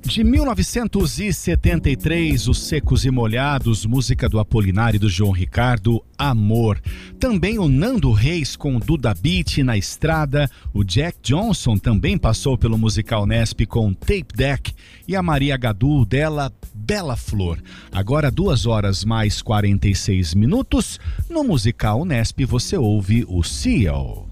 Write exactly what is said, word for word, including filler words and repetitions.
De mil novecentos e setenta e três, Os Secos e Molhados, música do Apolinário e do João Ricardo, Amor. Também o Nando Reis com o Duda Beat, Na Estrada. O Jack Johnson também passou pelo musical Nesp com Tape Deck. E a Maria Gadu dela, Bela Flor. Agora duas horas mais quarenta e seis minutos. No musical Nesp você ouve o C E O.